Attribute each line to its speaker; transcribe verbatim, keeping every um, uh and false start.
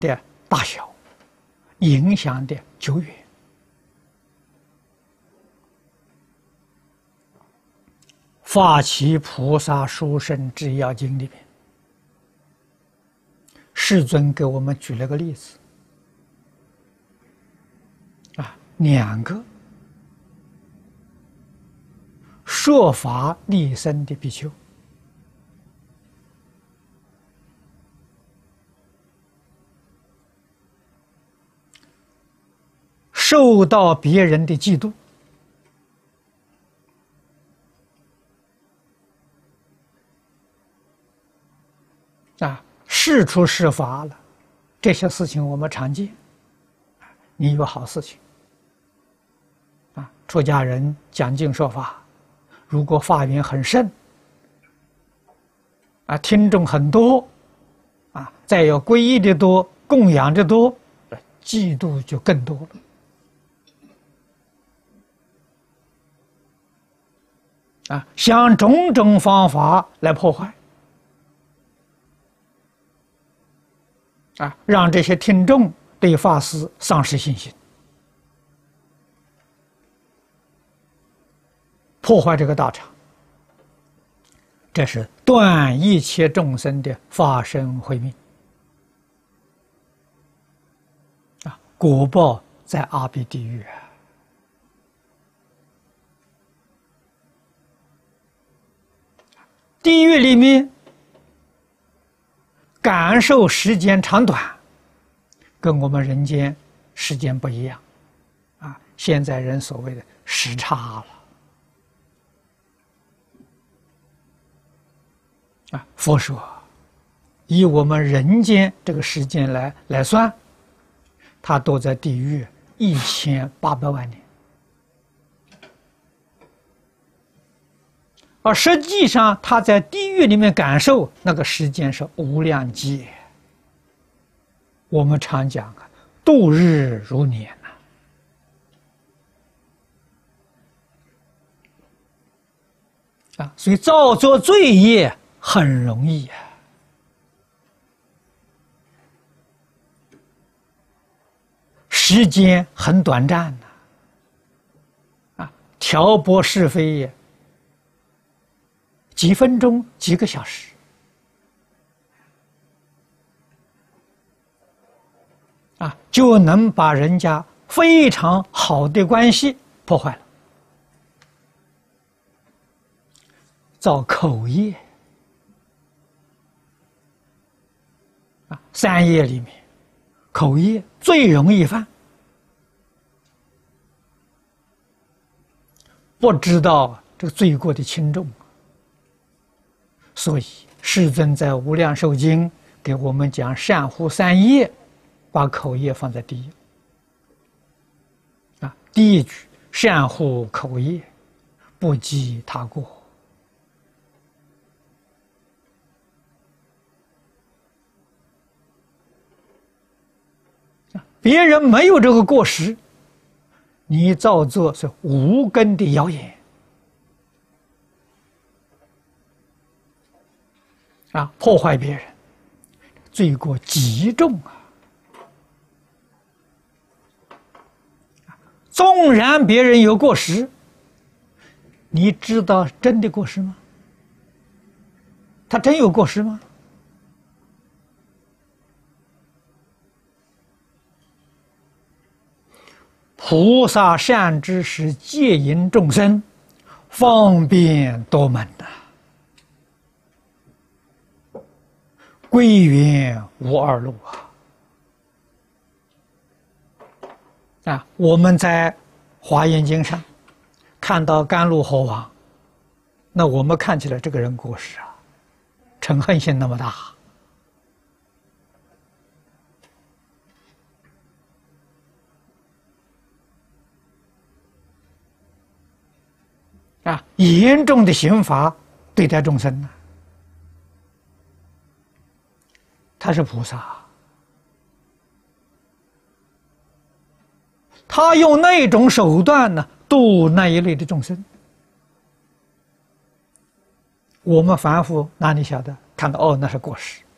Speaker 1: 的大小，影响的久远。发起菩萨殊胜之要经里面，世尊给我们举了个例子，啊，两个说法利生的比丘，受到别人的嫉妒，啊，事出事发了，这些事情我们常见。你有好事情，啊，出家人讲经说法，如果法缘很深，啊，听众很多，啊，再有皈依的多，供养的多，嫉妒就更多了。啊，想种种方法来破坏，啊，让这些听众对法师丧失信心，破坏这个道场，这是断一切众生的法身慧命，啊，果报在阿鼻地狱啊。地狱里面感受时间长短，跟我们人间时间不一样，啊，现在人所谓的时差了，啊，佛说，以我们人间这个时间来来算，他都在地狱一千八百万年。而实际上，他在地狱里面感受那个时间是无量劫。我们常讲啊，度日如年呐、啊，啊，所以造作罪业很容易啊，时间很短暂呐、啊，啊，挑拨是非也。几分钟、几个小时，啊，就能把人家非常好的关系破坏了。造口业，啊，三业里面，口业最容易犯，不知道这个罪过的轻重。所以，世尊在《无量寿经》给我们讲善护三业，把口业放在第一。啊，第一句善护口业，不积他过。别人没有这个过失，你造作是无根的谣言。啊，破坏别人，罪过极重啊！纵然别人有过失，你知道真的过失吗？他真有过失吗？菩萨善知识戒引众生，方便多门呐、啊。归元无二路啊！啊，我们在《华严经》上看到甘露侯王，那我们看起来这个人过失啊，嗔恨心那么大啊，严重的刑罚对待众生呢、啊。他是菩萨，他用那种手段呢度那一类的众生。我们凡夫哪里晓得？看到哦，那是过失。